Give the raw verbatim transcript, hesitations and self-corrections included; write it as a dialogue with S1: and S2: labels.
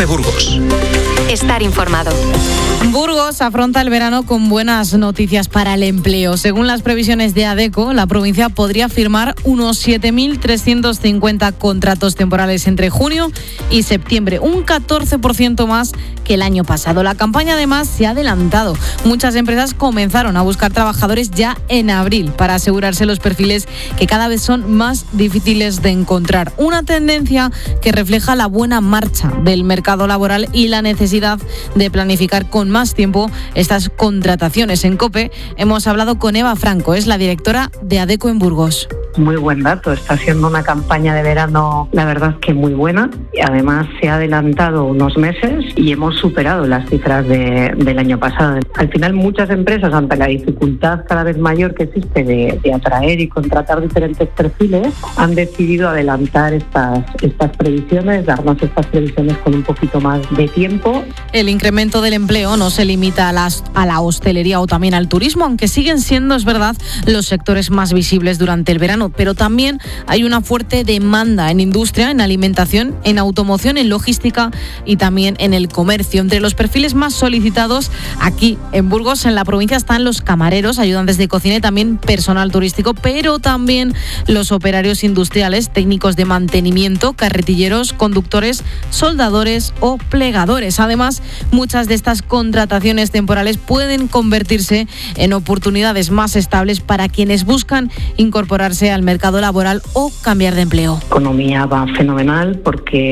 S1: COPE Burgos.
S2: Estar informado.
S3: Burgos afronta el verano con buenas noticias para el empleo. Según las previsiones de ADECO, la provincia podría firmar unos siete mil trescientos cincuenta contratos temporales entre junio y septiembre, un catorce por ciento más que el año pasado. La campaña además se ha adelantado. Muchas empresas comenzaron a buscar trabajadores ya en abril para asegurarse los perfiles que cada vez son más difíciles de encontrar. Una tendencia que refleja la buena marcha del mercado laboral y la necesidad de planificar con más tiempo estas contrataciones. En COPE hemos hablado con Eva Franco, es la directora de ADECO en Burgos.
S4: Muy buen dato, está siendo una campaña de verano, la verdad que muy buena. Y además se ha adelantado unos meses y hemos superado las cifras de, del año pasado. Al final muchas empresas, ante la dificultad cada vez mayor que existe de, de atraer y contratar diferentes perfiles, han decidido adelantar estas, estas previsiones, darnos estas previsiones con un poquito más de tiempo.
S3: El incremento del empleo no se limita a, las, a la hostelería o también al turismo, aunque siguen siendo, es verdad, los sectores más visibles durante el verano. Pero también hay una fuerte demanda en industria, en alimentación, en automoción, en logística y también en el comercio. Entre los perfiles más solicitados aquí en Burgos, en la provincia, están los camareros, ayudantes de cocina y también personal turístico, pero también los operarios industriales, técnicos de mantenimiento, carretilleros, conductores, soldadores o plegadores. Además, muchas de estas contrataciones temporales pueden convertirse en oportunidades más estables para quienes buscan incorporarse al mercado laboral o cambiar de empleo.
S4: La economía va fenomenal porque